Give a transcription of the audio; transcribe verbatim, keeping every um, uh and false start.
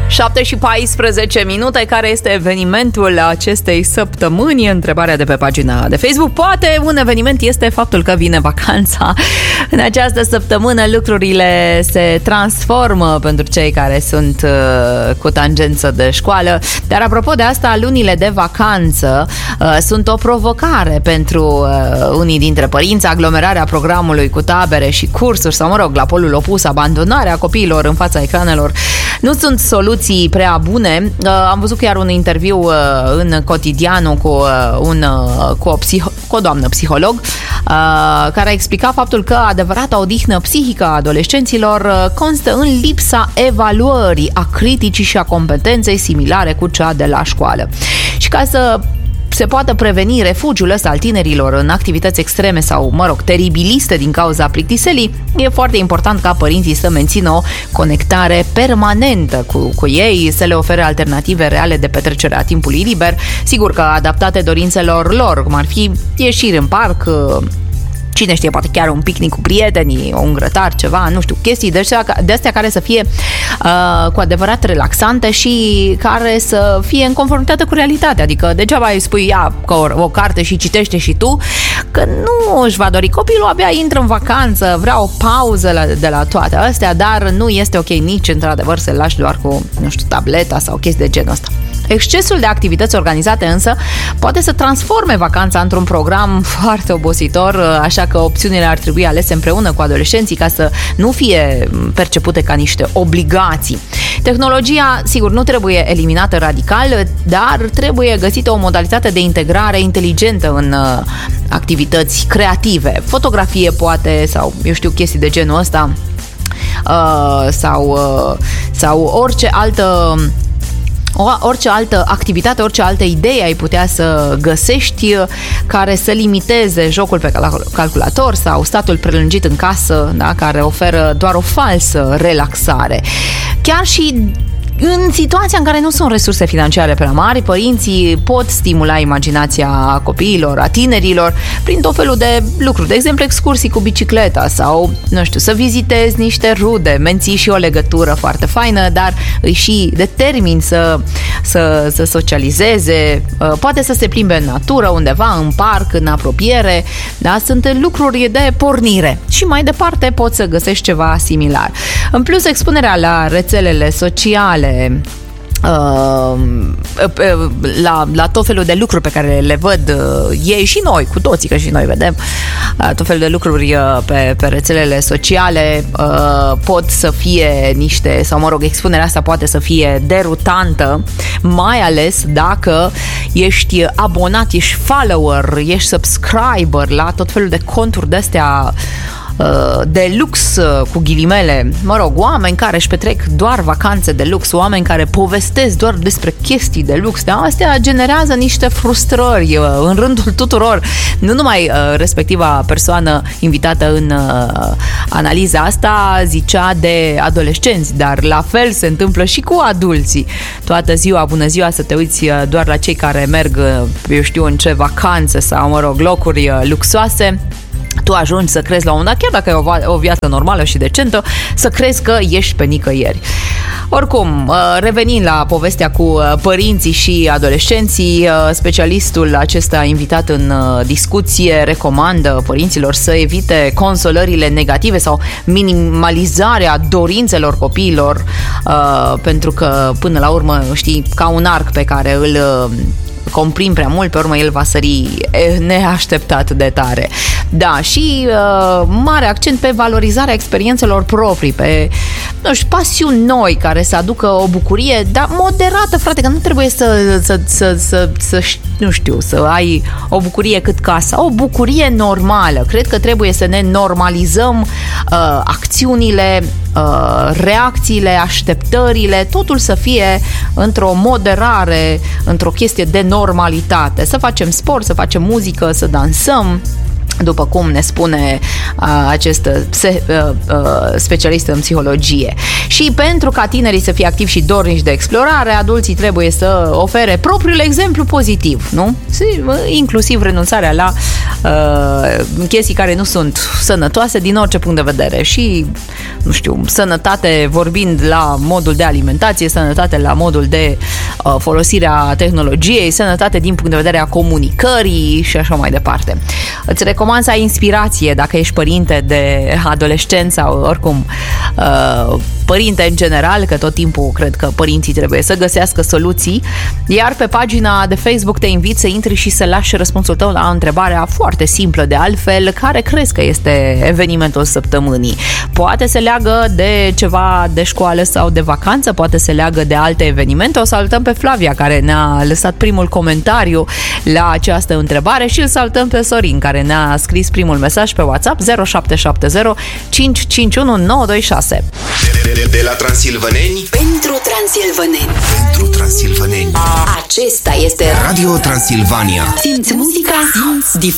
șapte și paisprezece minute. Care este evenimentul acestei săptămâni? Întrebarea de pe pagina de Facebook. Poate un eveniment este faptul că vine vacanța. În această săptămână lucrurile se transformă pentru cei care sunt uh, cu tangență de școală. Dar apropo de asta, lunile de vacanță uh, sunt o provocare pentru uh, unii dintre părinți. Aglomerarea programului cu tabere și cursuri sau, mă rog, la polul opus, abandonarea copiilor în fața ecranelor nu sunt soluții prea bune. Uh, am văzut chiar un interviu uh, în Cotidianul cu, uh, un, uh, cu, o, psiho- cu o doamnă psiholog uh, care a explicat faptul că adevărata odihnă psihică a adolescenților uh, constă în lipsa evaluării a criticii și a competenței similare cu cea de la școală. Și ca să se poată preveni refugiul ăsta al tinerilor în activități extreme sau, mă rog, teribiliste din cauza plictiselii, e foarte important ca părinții să mențină o conectare permanentă cu, cu ei, să le ofere alternative reale de petrecere a timpului liber, sigur că adaptate dorințelor lor, cum ar fi ieșiri în parc, cine știe, poate chiar un picnic cu prietenii, un grătar, ceva, nu știu, chestii de astea, de astea care să fie uh, cu adevărat relaxante și care să fie în conformitate cu realitatea. Adică degeaba îi spui, ia o, o carte și citește și tu, că nu își va dori. Copilul abia intră în vacanță, vrea o pauză la, de la toate astea, dar nu este ok nici, într-adevăr, să-l lași doar cu, nu știu, tableta sau chestii de genul ăsta. Excesul de activități organizate însă poate să transforme vacanța într-un program foarte obositor, așa că opțiunile ar trebui alese împreună cu adolescenții ca să nu fie percepute ca niște obligații. Tehnologia, sigur, nu trebuie eliminată radical, dar trebuie găsită o modalitate de integrare inteligentă în activități creative. Fotografie poate, sau eu știu, chestii de genul ăsta, sau, sau orice altă O, orice altă activitate, orice altă idee ai putea să găsești care să limiteze jocul pe calculator sau statul prelungit în casă, da, care oferă doar o falsă relaxare. Chiar și în situația în care nu sunt resurse financiare prea mari, părinții pot stimula imaginația copiilor, a tinerilor, prin tot felul de lucruri. De exemplu, excursii cu bicicleta sau, nu știu, să vizitezi niște rude, menții și o legătură foarte faină, dar îi și determini să, să, să socializeze, poate să se plimbe în natură, undeva, în parc, în apropiere, da? Sunt lucruri de pornire. Și mai departe poți să găsești ceva similar. În plus, expunerea la rețelele sociale, Uh, la, la tot felul de lucruri pe care le văd uh, ei și noi, cu toții, că și noi vedem uh, tot felul de lucruri uh, pe, pe rețelele sociale, uh, pot să fie niște, sau mă rog, expunerea asta poate să fie derutantă, mai ales dacă ești abonat, ești follower, ești subscriber la tot felul de conturi de-astea de lux, cu ghilimele, mă rog, oameni care își petrec doar vacanțe de lux, oameni care povestesc doar despre chestii de lux, dar astea generează niște frustrări în rândul tuturor, nu numai respectiva persoană invitată în analiza asta zicea de adolescenți, dar la fel se întâmplă și cu adulții. Toată ziua, bună ziua, să te uiți doar la cei care merg, eu știu, în ce vacanțe sau, mă rog, locuri luxoase. Tu ajungi să crezi la un moment dat, chiar dacă e o, o viață normală și decentă, să crezi că ești pe nicăieri. Oricum, revenind la povestea cu părinții și adolescenții, specialistul acesta invitat în discuție recomandă părinților să evite consolările negative sau minimalizarea dorințelor copiilor, pentru că, până la urmă, știi, ca un arc pe care îl comprim prea mult, pe urmă el va sări neașteptat de tare. Da, și uh, mare accent pe valorizarea experiențelor proprii, pe, nu știu, pasiuni noi care să aducă o bucurie, dar moderată, frate, că nu trebuie să, să, să, să, să nu știu, să ai o bucurie cât casa, o bucurie normală. Cred că trebuie să ne normalizăm uh, acțiunile, uh, reacțiile, așteptările, totul să fie într-o moderare, într-o chestie de normalitate. Să facem sport, să facem muzică, să dansăm, după cum ne spune uh, acest se, uh, uh, specialist în psihologie. Și pentru ca tinerii să fie activi și dornici de explorare, adulții trebuie să ofere propriul exemplu pozitiv, nu? Inclusiv renunțarea la uh, chestii care nu sunt sănătoase din orice punct de vedere. Și, nu știu, sănătate vorbind la modul de alimentație, sănătate la modul de uh, folosirea tehnologiei, sănătate din punct de vedere a comunicării și așa mai departe. Îți recomand să ai inspirație dacă ești părinte de adolescenți sau oricum uh, părinte în general, că tot timpul cred că părinții trebuie să găsească soluții, iar pe pagina de Facebook te invit să intri și să lași răspunsul tău la întrebarea foarte simplă de altfel, care crezi că este evenimentul săptămânii? Poate se leagă de ceva de școală sau de vacanță, poate se leagă de alte evenimente. O salutăm pe Flavia, care ne-a lăsat primul comentariu la această întrebare, și îl salutăm pe Sorin, care ne-a scris primul mesaj pe WhatsApp zero șapte șapte zero cinci cinci unu nouă doi șase. De, de, de la transilvaneni pentru transilvaneni. Pentru transilvaneni. Acesta este Radio Transilvania. Simți muzica, simți